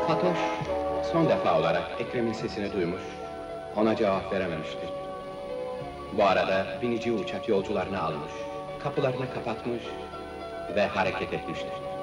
Fatoş, son defa olarak Ekrem'in sesini duymuş, ona cevap verememiştir. Bu arada binici uçak yolcularını almış, kapılarını kapatmış ve hareket etmiştir.